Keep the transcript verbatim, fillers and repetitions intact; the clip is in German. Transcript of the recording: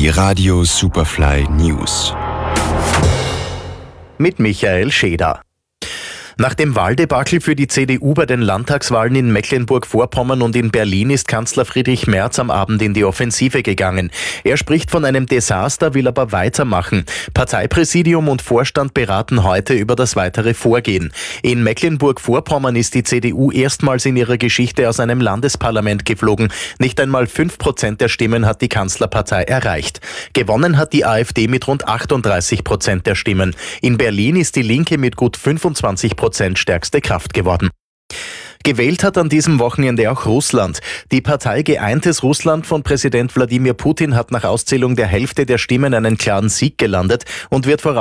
Die Radio Superfly News. Mit Michael Scheder. Nach dem Wahldebakel für die C D U bei den Landtagswahlen in Mecklenburg-Vorpommern und in Berlin ist Kanzler Friedrich Merz am Abend in die Offensive gegangen. Er spricht von einem Desaster, will aber weitermachen. Parteipräsidium und Vorstand beraten heute über das weitere Vorgehen. In Mecklenburg-Vorpommern ist die C D U erstmals in ihrer Geschichte aus einem Landesparlament geflogen. Nicht einmal fünf Prozent der Stimmen hat die Kanzlerpartei erreicht. Gewonnen hat die AfD mit rund achtunddreißig Prozent der Stimmen. In Berlin ist die Linke mit gut fünfundzwanzig Prozent stärkste Kraft geworden. Gewählt hat an diesem Wochenende auch Russland. Die Partei Geeintes Russland von Präsident Wladimir Putin hat nach Auszählung der Hälfte der Stimmen einen klaren Sieg gelandet und wird voraus